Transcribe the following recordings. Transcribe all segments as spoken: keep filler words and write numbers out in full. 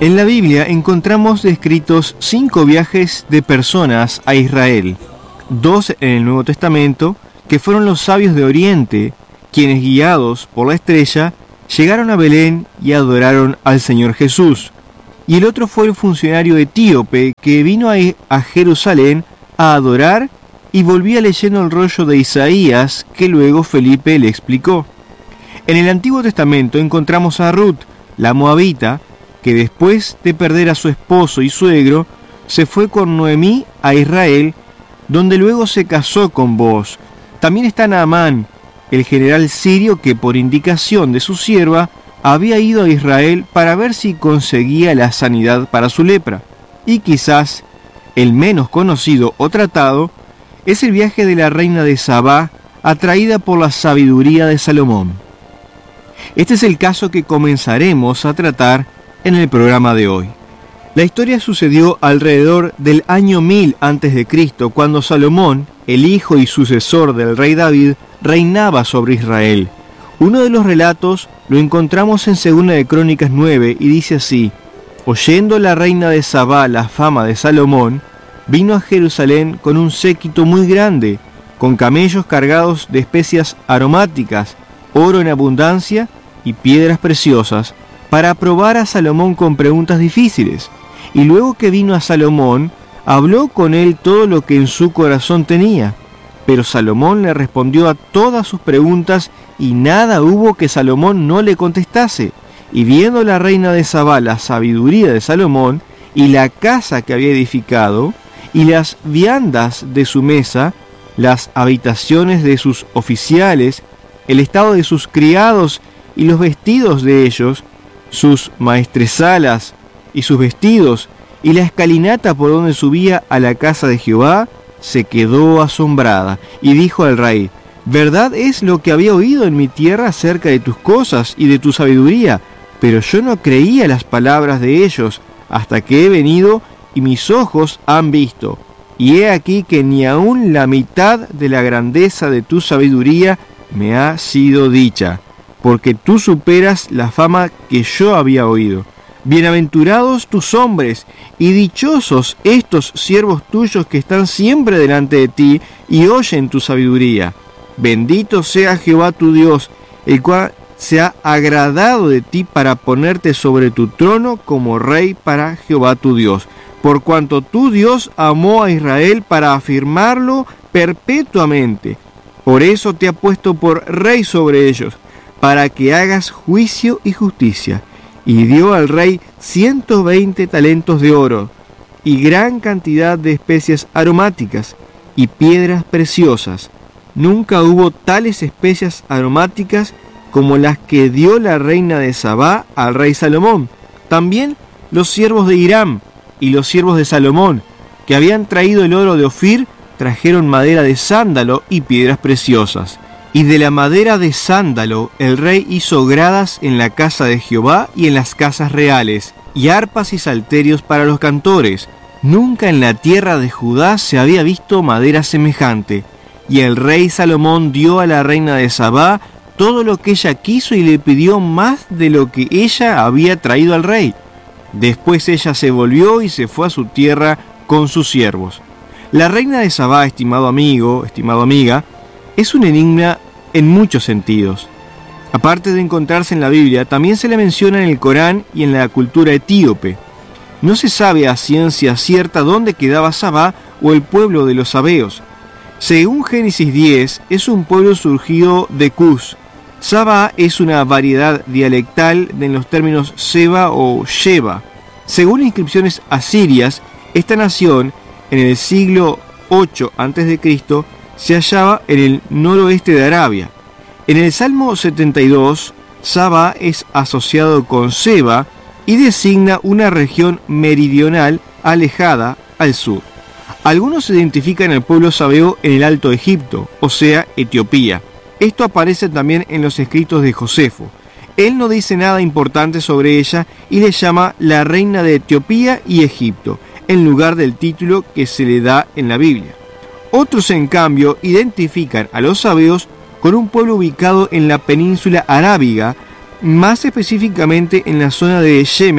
En la Biblia encontramos descritos cinco viajes de personas a Israel, dos en el Nuevo Testamento, que fueron los sabios de Oriente, quienes guiados por la estrella, llegaron a Belén y adoraron al Señor Jesús. Y el otro fue el funcionario etíope que vino a Jerusalén a adorar y volvía leyendo el rollo de Isaías que luego Felipe le explicó. En el Antiguo Testamento encontramos a Ruth, la moabita, que después de perder a su esposo y suegro, se fue con Noemí a Israel, donde luego se casó con Booz. También está Naamán, el general sirio que por indicación de su sierva había ido a Israel para ver si conseguía la sanidad para su lepra. Y quizás el menos conocido o tratado es el viaje de la reina de Sabá, atraída por la sabiduría de Salomón. Este es el caso que comenzaremos a tratar en el programa de hoy. La historia sucedió alrededor del año mil antes de Cristo, cuando Salomón, el hijo y sucesor del rey David, reinaba sobre Israel. Uno de los relatos lo encontramos en Segunda de Crónicas nueve y dice así: oyendo la reina de Sabá la fama de Salomón, vino a Jerusalén con un séquito muy grande, con camellos cargados de especias aromáticas, oro en abundancia y piedras preciosas, para probar a Salomón con preguntas difíciles. Y luego que vino a Salomón, habló con él todo lo que en su corazón tenía. Pero Salomón le respondió a todas sus preguntas, y nada hubo que Salomón no le contestase. Y viendo la reina de Sabá la sabiduría de Salomón, y la casa que había edificado, y las viandas de su mesa, las habitaciones de sus oficiales, el estado de sus criados y los vestidos de ellos, sus maestresalas y sus vestidos, y la escalinata por donde subía a la casa de Jehová, se quedó asombrada, y dijo al rey: verdad es lo que había oído en mi tierra acerca de tus cosas y de tu sabiduría, pero yo no creía las palabras de ellos, hasta que he venido y mis ojos han visto. Y he aquí que ni aun la mitad de la grandeza de tu sabiduría me ha sido dicha, porque tú superas la fama que yo había oído. Bienaventurados tus hombres, y dichosos estos siervos tuyos que están siempre delante de ti y oyen tu sabiduría. Bendito sea Jehová tu Dios, el cual se ha agradado de ti para ponerte sobre tu trono como rey para Jehová tu Dios, por cuanto tu Dios amó a Israel para afirmarlo perpetuamente. Por eso te ha puesto por rey sobre ellos, para que hagas juicio y justicia. Y dio al rey ciento veinte talentos de oro, y gran cantidad de especias aromáticas, y piedras preciosas. Nunca hubo tales especias aromáticas como las que dio la reina de Sabá al rey Salomón. También los siervos de Hiram y los siervos de Salomón, que habían traído el oro de Ofir, trajeron madera de sándalo y piedras preciosas. Y de la madera de sándalo el rey hizo gradas en la casa de Jehová y en las casas reales, y arpas y salterios para los cantores. Nunca en la tierra de Judá se había visto madera semejante. Y el rey Salomón dio a la reina de Sabá todo lo que ella quiso y le pidió más de lo que ella había traído al rey. Después ella se volvió y se fue a su tierra con sus siervos. La reina de Sabá, estimado amigo, estimado amiga, es un enigma en muchos sentidos. Aparte de encontrarse en la Biblia, también se le menciona en el Corán y en la cultura etíope. No se sabe a ciencia cierta dónde quedaba Sabá o el pueblo de los sabeos. Según Génesis diez, es un pueblo surgido de Cus. Sabá es una variedad dialectal de los términos Seba o Sheba. Según inscripciones asirias, esta nación, en el siglo ocho antes de Cristo, se hallaba en el noroeste de Arabia. En el Salmo setenta y dos, Sabá es asociado con Seba y designa una región meridional alejada al sur. Algunos identifican al pueblo sabeo en el Alto Egipto, o sea, Etiopía. Esto aparece también en los escritos de Josefo. Él no dice nada importante sobre ella y le llama la reina de Etiopía y Egipto, en lugar del título que se le da en la Biblia. Otros, en cambio, identifican a los sabeos con un pueblo ubicado en la península arábiga, más específicamente en la zona de Yemen,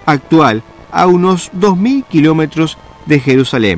actual, a unos dos mil kilómetros de Jerusalén.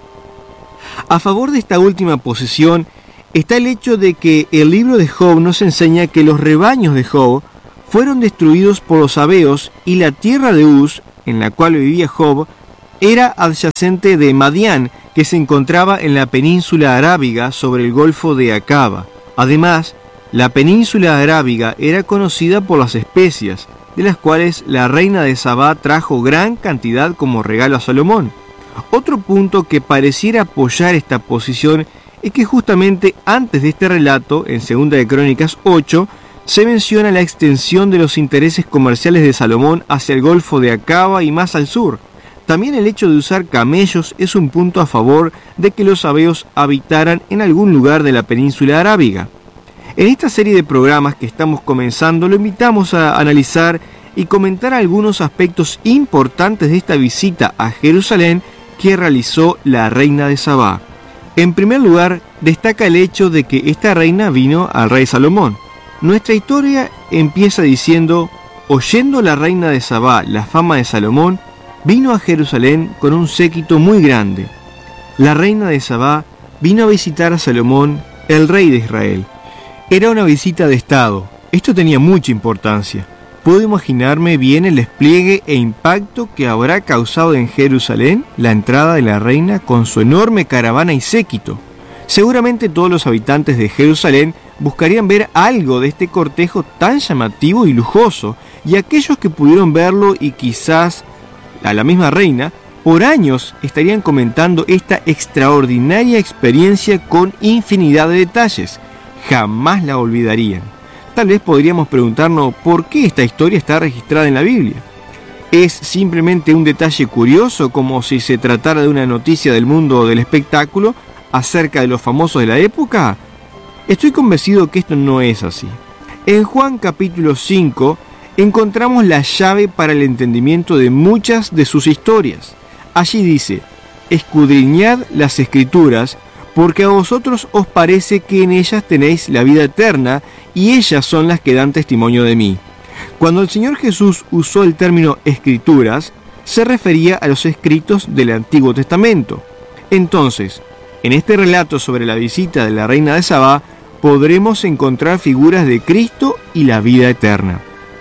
A favor de esta última posición está el hecho de que el libro de Job nos enseña que los rebaños de Job fueron destruidos por los sabeos y la tierra de Uz, en la cual vivía Job, era adyacente de Madián, que se encontraba en la península arábiga sobre el golfo de Acaba. Además, la península arábiga era conocida por las especias, de las cuales la reina de Sabá trajo gran cantidad como regalo a Salomón. Otro punto que pareciera apoyar esta posición es que justamente antes de este relato, en Segunda de Crónicas ocho, se menciona la extensión de los intereses comerciales de Salomón hacia el golfo de Acaba y más al sur. También el hecho de usar camellos es un punto a favor de que los sabeos habitaran en algún lugar de la península arábiga. En esta serie de programas que estamos comenzando, lo invitamos a analizar y comentar algunos aspectos importantes de esta visita a Jerusalén que realizó la reina de Sabá. En primer lugar, destaca el hecho de que esta reina vino al rey Salomón. Nuestra historia empieza diciendo: oyendo la reina de Sabá la fama de Salomón, vino a Jerusalén con un séquito muy grande. La reina de Sabá vino a visitar a Salomón, el rey de Israel. Era una visita de estado. Esto tenía mucha importancia. Puedo imaginarme bien el despliegue e impacto que habrá causado en Jerusalén la entrada de la reina con su enorme caravana y séquito. Seguramente todos los habitantes de Jerusalén buscarían ver algo de este cortejo tan llamativo y lujoso, y aquellos que pudieron verlo y quizás a la misma reina, por años estarían comentando esta extraordinaria experiencia con infinidad de detalles. Jamás la olvidarían. Tal vez podríamos preguntarnos por qué esta historia está registrada en la Biblia. ¿Es simplemente un detalle curioso, como si se tratara de una noticia del mundo del espectáculo acerca de los famosos de la época? Estoy convencido que esto no es así. En Juan capítulo cinco encontramos la llave para el entendimiento de muchas de sus historias. Allí dice: escudriñad las Escrituras, porque a vosotros os parece que en ellas tenéis la vida eterna, y ellas son las que dan testimonio de mí. Cuando el Señor Jesús usó el término Escrituras, se refería a los escritos del Antiguo Testamento. Entonces, en este relato sobre la visita de la reina de Sabá, podremos encontrar figuras de Cristo y la vida eterna.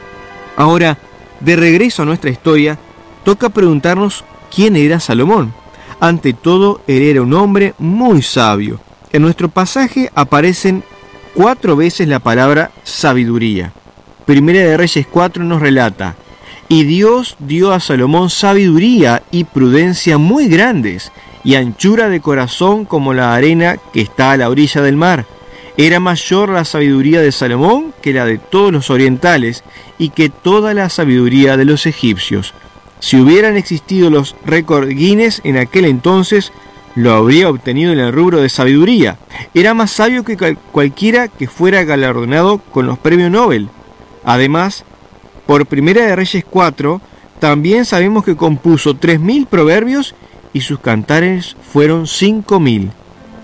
Ahora, de regreso a nuestra historia, toca preguntarnos quién era Salomón. Ante todo, él era un hombre muy sabio. En nuestro pasaje aparecen cuatro veces la palabra sabiduría. Primera de Reyes cuatro nos relata: y Dios dio a Salomón sabiduría y prudencia muy grandes, y anchura de corazón como la arena que está a la orilla del mar. Era mayor la sabiduría de Salomón que la de todos los orientales, y que toda la sabiduría de los egipcios. Si hubieran existido los récord Guinness en aquel entonces, lo habría obtenido en el rubro de sabiduría. Era más sabio que cualquiera que fuera galardonado con los premios Nobel. Además, por Primera de Reyes cuatro, también sabemos que compuso tres mil proverbios y sus cantares fueron cinco mil.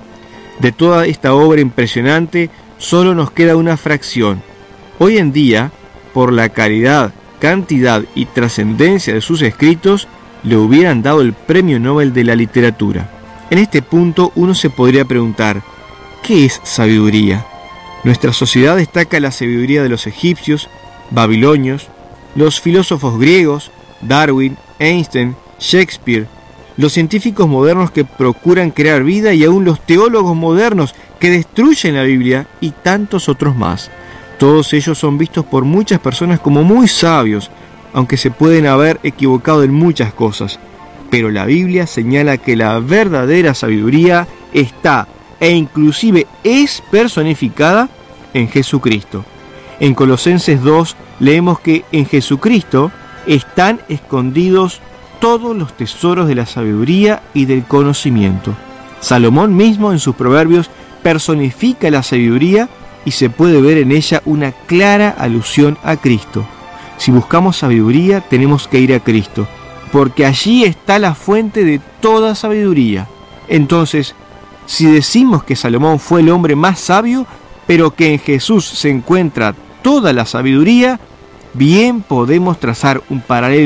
De toda esta obra impresionante, solo nos queda una fracción. Hoy en día, por la calidad, cantidad y trascendencia de sus escritos, le hubieran dado el Premio Nobel de la Literatura. En este punto uno se podría preguntar: ¿qué es sabiduría? Nuestra sociedad destaca la sabiduría de los egipcios, babilonios, los filósofos griegos, Darwin, Einstein, Shakespeare, los científicos modernos que procuran crear vida y aún los teólogos modernos que destruyen la Biblia y tantos otros más. Todos ellos son vistos por muchas personas como muy sabios, aunque se pueden haber equivocado en muchas cosas. Pero la Biblia señala que la verdadera sabiduría está, e inclusive es personificada, en Jesucristo. En Colosenses dos leemos que en Jesucristo están escondidos todos los tesoros de la sabiduría y del conocimiento. Salomón mismo en sus proverbios personifica la sabiduría y se puede ver en ella una clara alusión a Cristo. Si buscamos sabiduría, tenemos que ir a Cristo, porque allí está la fuente de toda sabiduría. Entonces, si decimos que Salomón fue el hombre más sabio, pero que en Jesús se encuentra toda la sabiduría, bien podemos trazar un paralelo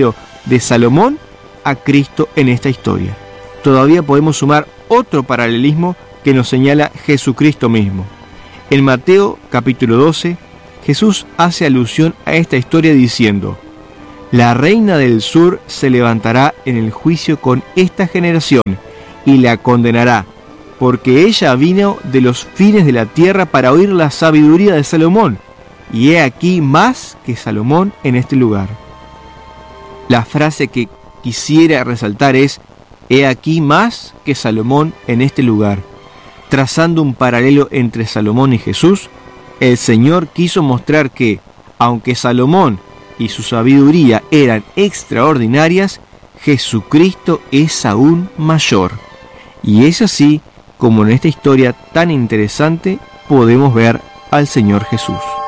de Salomón a Cristo en esta historia. Todavía podemos sumar otro paralelismo que nos señala Jesucristo mismo. En Mateo capítulo doce, Jesús hace alusión a esta historia diciendo: la reina del sur se levantará en el juicio con esta generación y la condenará, porque ella vino de los fines de la tierra para oír la sabiduría de Salomón, y he aquí más que Salomón en este lugar. La frase que quisiera resaltar es: he aquí más que Salomón en este lugar. Trazando un paralelo entre Salomón y Jesús, el Señor quiso mostrar que, aunque Salomón y su sabiduría eran extraordinarias, Jesucristo es aún mayor. Y es así como en esta historia tan interesante podemos ver al Señor Jesús.